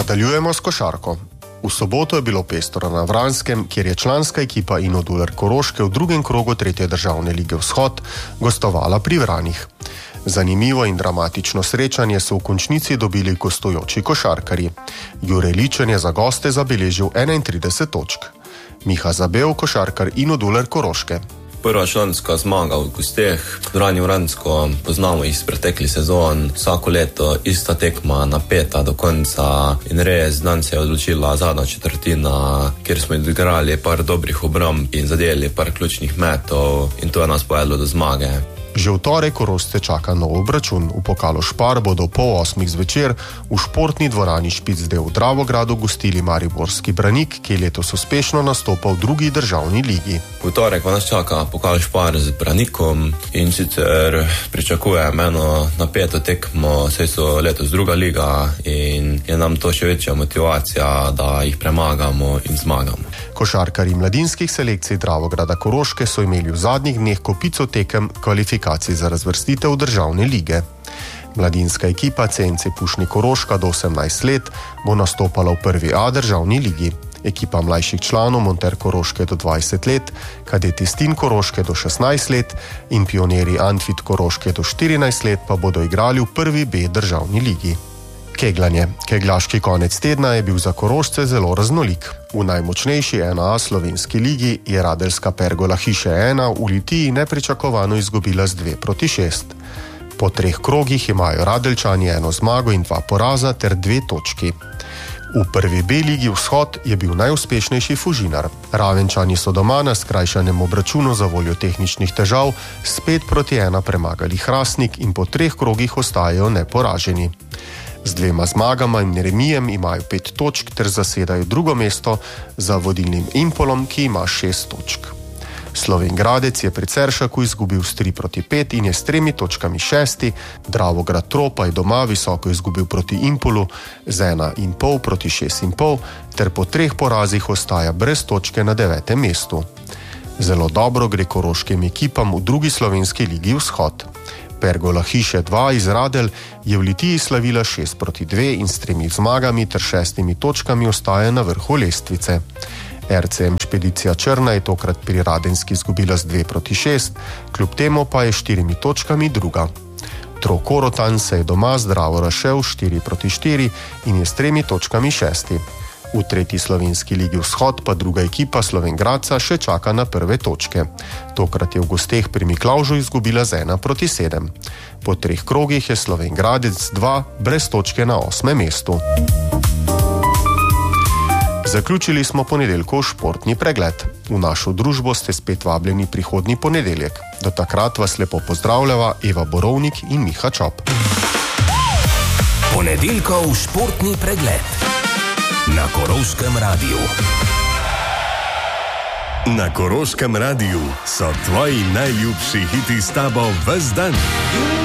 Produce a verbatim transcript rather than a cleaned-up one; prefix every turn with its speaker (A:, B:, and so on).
A: Nadaljujemo s košarko. V soboto je bilo pestro na Vranskem, kjer je članska ekipa Inoduler Koroške v drugem krogu tretje državne lige Vzhod gostovala pri Vranjih. Zanimivo in dramatično srečanje so v končnici dobili gostujoči košarkarji. Jure Ličen je za goste zabeležil enaintrideset točk. Miha Zabel, košarkar Inoduler Koroške.
B: Prva članska zmaga v gosteh. Vranji Vransko poznamo iz preteklih sezon. Vsako leto ista tekma, napeta do konca. In res, dan se je odločila zadnja četrtina, kjer smo odigrali par dobrih obramb in zadeli par ključnih metov. In to je nas povedlo do zmage.
A: Že v torek Korošce čaka nov obračun. V pokalu Špar bodo pol osmih zvečer v športni dvorani Špicdel v Dravogradu gostili mariborski Branik, ki je letos uspešno nastopal v drugi državni ligi.
B: V torek pa nas čaka pokal Špar z Branikom in sicer pričakujem eno napeto tekmo, saj so letos druga liga in je nam to še večja motivacija, da jih premagamo in zmagamo.
A: Košarkarji mladinskih selekcij Dravograda Koroške so imeli v zadnjih dneh kopico tekem kvalifikacij za razvrstitev državne lige. Mladinska ekipa C N C Pušnik Koroška do osemnajst let bo nastopala v prvi A državni ligi. Ekipa mlajših članov Monter Koroške do dvajset let, kadeti Stin Koroške do šestnajst let in pionirji Anfit Koroške do štirinajst let pa bodo igrali v prvi B državni ligi. Kegljanje. Kegljaški konec tedna je bil za Korošce zelo raznolik. V najmočnejši ena A slovenski ligi je radeljska Pergola Hiše ena v Litiji nepričakovano izgubila z dve proti šest. Po treh krogih imajo Radeljčani eno zmago in dva poraza ter dve točki. V prvi B ligi Vzhod je bil najuspešnejši Fužinar. Ravenčani so doma na skrajšanem obračunu za voljo tehničnih težav spet proti ena premagali Hrastnik in po treh krogih ostajajo neporaženi. Z dvema zmagama in remijem imajo pet točk ter zasedajo drugo mesto za vodilnim Impolom, ki ima šest točk. Slovenj Gradec je pri Ceršaku izgubil s tri proti pet in je s tremi točkami šesti, Dravograd Tropa je doma visoko izgubil proti Impolu z ena in pol proti šest in pol ter po treh porazih ostaja brez točke na devetem mestu. Zelo dobro gre koroškim ekipam v drugi slovenski ligi Vzhod. Pergola Hiše dva iz Radelj je v Litiji slavila šest proti dve in s tremi zmagami ter šestimi točkami ostaja na vrhu lestvice. R C M Špedicija Črna je tokrat pri Radenski izgubila z dve proti šest, kljub temu pa je štirimi točkami druga. Trokorotan se je doma zdravo razšel štiri proti štiri in je s tremi točkami šesti. V tretji slovenski ligi Vzhod pa druga ekipa Slovenj Gradca še čaka na prve točke. Tokrat je v gosteh pri Miklavžu izgubila z ena proti sedem. Po treh krogih je Slovenj Gradec dva brez točke na osmem mestu. Zaključili smo ponedeljkov športni pregled. V našo družbo ste spet vabljeni prihodnji ponedeljek. Do takrat vas lepo pozdravljava Eva Borovnik in Miha Čop.
C: Ponedeljkov športni pregled na Koroškem radiju.
D: Na Koroškem radiju so tvoji najljubši hiti s tabo ves dan.